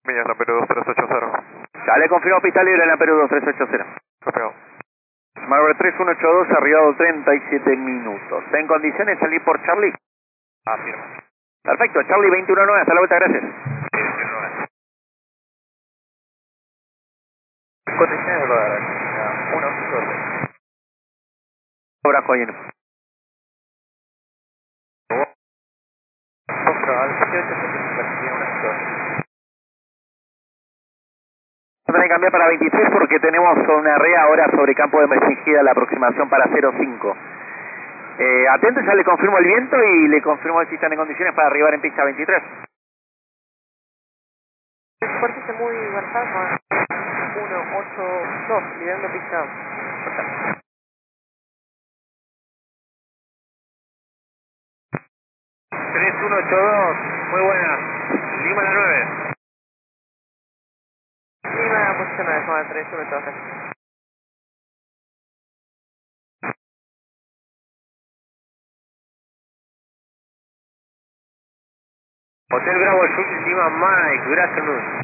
Millas, la Perú 2380. Ya le confirmo pista libre en la Perú 2380. Copiado. Marvel 3182, arribado 37 minutos. ¿Está en condiciones de salir por Charlie? Afirma. Perfecto, Charlie 219, hasta la vuelta, gracias. Sí, 29. Condiciones de rodar. 1, 2. Abrazo ahí en... Al 78 tiene una historia. Vamos a cambiar para 23 porque tenemos una red ahora sobre campo de restringida, la aproximación para 05. Atento, ya le confirmo el viento y le confirmo si están en condiciones para arribar en pista 23. Superficie muy Fantasma 182, liderando pista. 3182, muy buena. Lima la 9. Lima, posición 9, zona 3182. Hotel Bravo Jules Lima Mike, good afternoon.